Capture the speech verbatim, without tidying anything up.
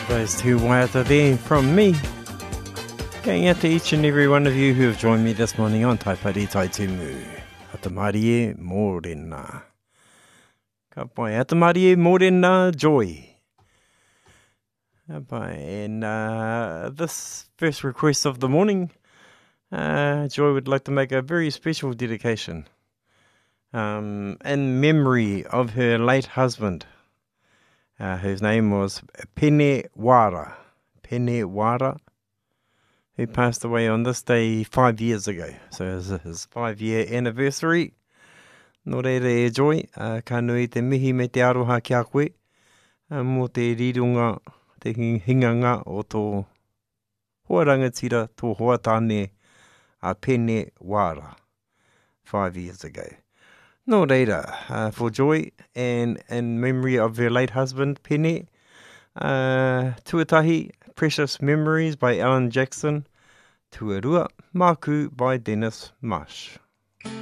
Those two waiata there from me. Going out to each and every one of you who have joined me this morning on Taipari Taitumu. Atamarie Morena. Ka pai, Atamarie Morena Joy. Ka pai, and uh, this first request of the morning, uh, Joy would like to make a very special dedication um, in memory of her late husband, uh, whose name was Pene Wara. Pene Wara, who passed away on this day five years ago. So it was his five-year anniversary. Nō reira e Joy, uh, ka nui te mihi me te aroha kia koe, uh, mō te rirunga, te hinganga o tō hoa rangatira, tō hoa tāne a Pene Wara, five years ago. Nō reira, uh, for Joy, and in memory of her late husband, Pene, uh, Tuatahi, Precious Memories by Alan Jackson, Tuarua, Maku by Dennis Marsh.